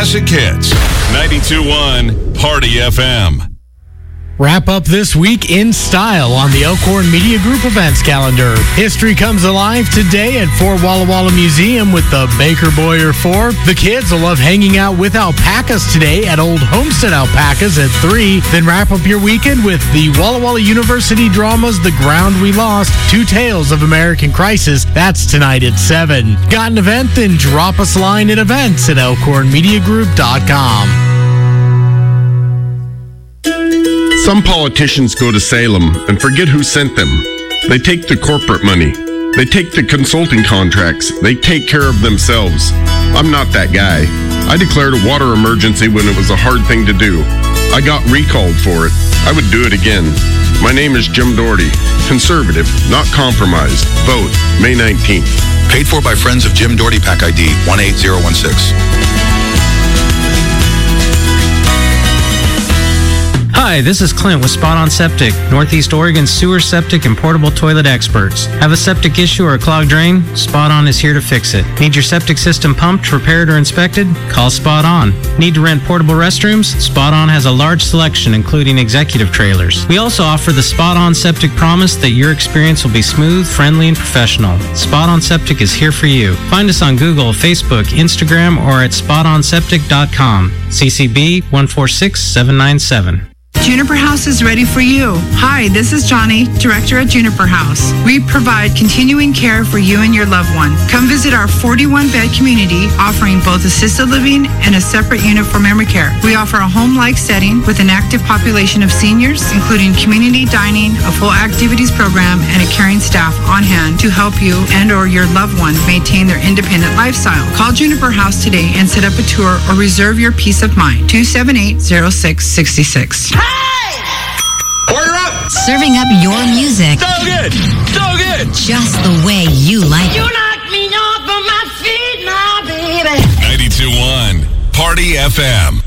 classic hits. 92.1 Party FM. Wrap up this week in style on the Elkhorn Media Group events calendar. History comes alive today at Fort Walla Walla Museum with the Baker Boyer 4. The kids will love hanging out with alpacas today at Old Homestead Alpacas at 3. Then wrap up your weekend with the Walla Walla University dramas The Ground We Lost, Two Tales of American Crisis. That's tonight at 7. Got an event? Then drop us a line at events at elkhornmediagroup.com. Some politicians go to Salem and forget who sent them. They take the corporate money. They take the consulting contracts. They take care of themselves. I'm not that guy. I declared a water emergency when it was a hard thing to do. I got recalled for it. I would do it again. My name is Jim Doherty. Conservative, not compromised. Vote May 19th. Paid for by Friends of Jim Doherty, PAC ID 18016. Hi, this is Clint with Spot On Septic, Northeast Oregon's sewer, septic, and portable toilet experts. Have a septic issue or a clogged drain? Spot On is here to fix it. Need your septic system pumped, repaired, or inspected? Call Spot On. Need to rent portable restrooms? Spot On has a large selection, including executive trailers. We also offer the Spot On Septic promise that your experience will be smooth, friendly, and professional. Spot On Septic is here for you. Find us on Google, Facebook, Instagram, or at spotonseptic.com. CCB 146797. Juniper House is ready for you. Hi, this is Johnny, Director at Juniper House. We provide continuing care for you and your loved one. Come visit our 41-bed community, offering both assisted living and a separate unit for memory care. We offer a home-like setting with an active population of seniors, including community dining, a full activities program, and a caring staff on hand to help you and or your loved one maintain their independent lifestyle. Call Juniper House today and set up a tour or reserve your peace of mind. 278-0666. Order up! Serving up your music. So good! So good! Just the way you like it. You knock me off of my feet now, baby. 92.1 Party FM.